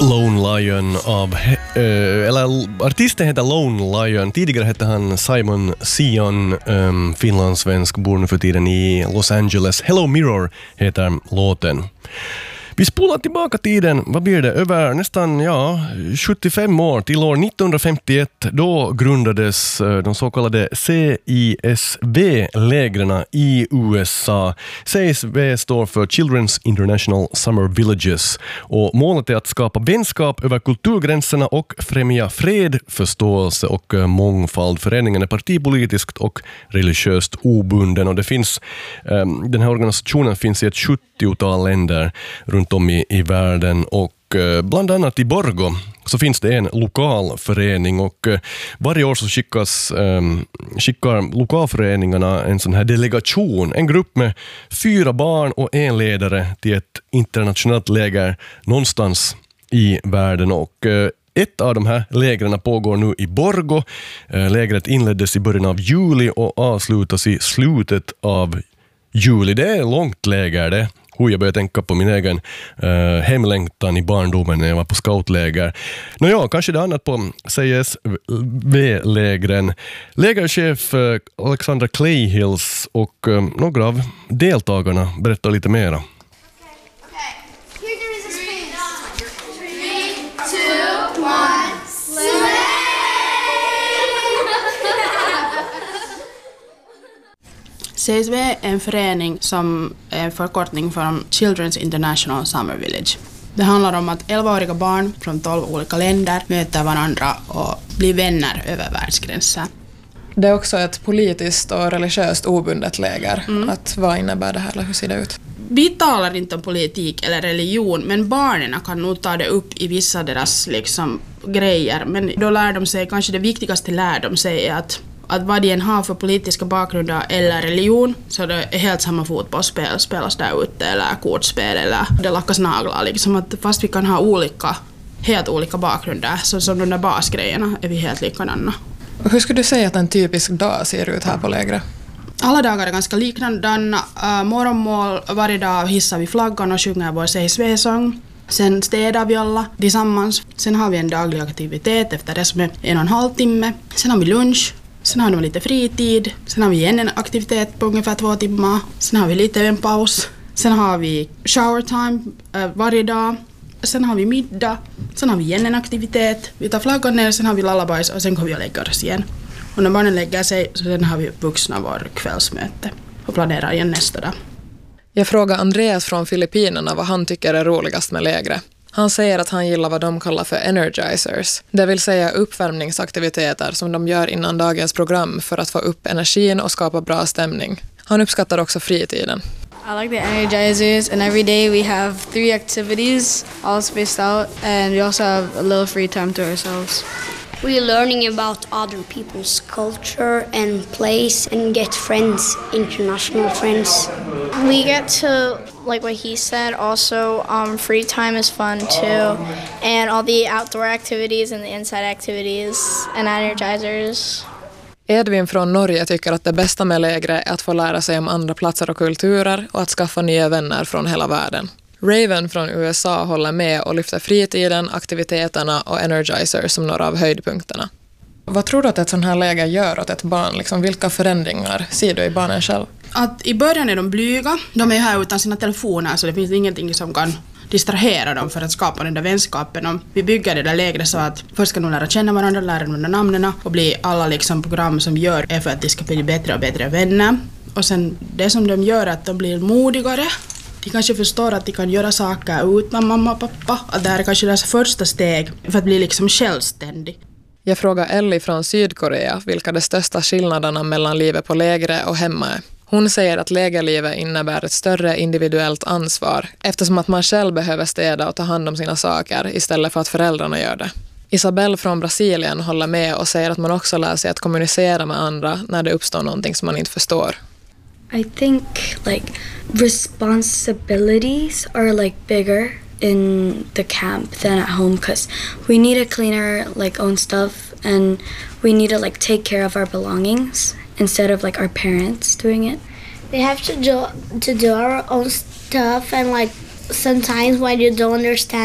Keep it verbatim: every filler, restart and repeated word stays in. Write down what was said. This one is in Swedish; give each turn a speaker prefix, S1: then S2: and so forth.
S1: Lone Lion av, äh, eller artisten heter Lone Lion. Tidigare hette han Simon Sion, ähm, finlandssvensk, bor nu för tiden i Los Angeles. Hello Mirror heter låten. Vi spolar tillbaka tiden, vad blir det, över nästan ja, sjuttiofem år till år nittonhundrafemtioett. Då grundades de så kallade C I S V-lägren i U S A. C I S V står för Children's International Summer Villages och målet är att skapa vänskap över kulturgränserna och främja fred, förståelse och mångfald. Föreningen är partipolitiskt och religiöst obunden och det finns, den här organisationen finns i ett sjuttiotal länder runt om i, i världen och eh, bland annat i Borgå så finns det en lokal förening och eh, varje år så skickas, eh, skickar lokalföreningarna en sån här delegation, en grupp med fyra barn och en ledare till ett internationellt läger någonstans i världen och eh, ett av de här lägren pågår nu i Borgå. Eh, lägret inleddes i början av juli och avslutas i slutet av juli. Det är långt läger det. Hur jag började tänka på min egen uh, hemlängtan i barndomen när jag var på scoutläger. Nå ja, kanske det annat på C I S V-lägren. Lägerchef uh, Alexandra Clayhills och uh, några av deltagarna berättar lite mera.
S2: C I S V är en förening som är en förkortning från Children's International Summer Village. Det handlar om att elvaåriga barn från tolv olika länder möter varandra och blir vänner över världsgränser.
S3: Det är också ett politiskt och religiöst obundet läger.
S2: Mm.
S3: Att vad innebär det här eller hur ser det ut?
S2: Vi talar inte om politik eller religion, men barnen kan nog ta det upp i vissa deras liksom, grejer. Men då lär de sig, kanske det viktigaste lär de sig är att att vad de än har för politiska bakgrunder eller religion så det är helt samma fotbollsspel spelas där ute eller kortspel eller det lackas naglar liksom att fast vi kan ha olika helt olika bakgrunder så som de där basgrejerna är vi helt likadana.
S3: Och hur skulle du säga att en typisk dag ser ut här på lägret?
S2: Alla dagar är ganska likadana. Uh, morgonmål, varje dag hissar vi flaggan och sjunger vår C I S V-sång. Sen städar vi alla tillsammans. Sen har vi en daglig aktivitet efter det som är en och en halv timme. Sen har vi lunch. Sen har vi lite fritid. Sen har vi igen en aktivitet på ungefär två timmar. Sen har vi lite en paus. Sen har vi shower time uh, varje dag. Sen har vi middag. Sen har vi igen en aktivitet. Vi tar flaggan ner, sen har vi lullabies och sen kommer vi och lägger oss igen. Och när barnen lägger sig så sen har vi vuxna vår kvällsmöte och planerar igen nästa dag.
S3: Jag frågar Andreas från Filippinerna vad han tycker är roligast med lägret. Han säger att han gillar vad de kallar för energizers, det vill säga uppvärmningsaktiviteter som de gör innan dagens program för att få upp energin och skapa bra stämning. Han uppskattar också fritiden.
S4: I like the energizers, and every day we have three activities all spaced out, and we also have a little free time to ourselves.
S5: We're learning about other people's culture and place and get friends, international friends.
S6: We get to, like what he said, also um, free time is fun too, and all the outdoor activities and the inside activities and energizers.
S3: Edvin från Norge tycker att det bästa med lägret är att få lära sig om andra platser och kulturer och att skaffa nya vänner från hela världen. Raven från U S A håller med och lyfter fritiden, aktiviteterna och energizer som några av höjdpunkterna. Vad tror du att ett sån här läger gör åt ett barn? Liksom, vilka förändringar ser du i barnen själv?
S2: Att i början är de blyga. De är här utan sina telefoner så det finns ingenting som kan distrahera dem för att skapa den där vänskapen. Och vi bygger det där lägret så att först ska de lära känna varandra, lära de där namnen och bli alla liksom program som gör är för att de ska bli bättre och bättre vänner. Och sen det som de gör är att de blir modigare. De kanske förstår att de kan göra saker utan mamma och pappa. Att det här är kanske deras första steg för att bli liksom självständig.
S3: Jag frågar Ellie från Sydkorea vilka de största skillnaderna mellan livet på lägret och hemma är. Hon säger att lägerlivet innebär ett större individuellt ansvar eftersom att man själv behöver städa och ta hand om sina saker istället för att föräldrarna gör det. Isabel från Brasilien håller med och säger att man också lär sig att kommunicera med andra när det uppstår någonting som man inte förstår.
S7: I think like responsibilities are like bigger in the camp than at home because we need to clean our like own stuff and we need to like take care of our belongings instead of like our parents doing it.
S5: We have to do to do our own stuff and like sometimes when you don't understand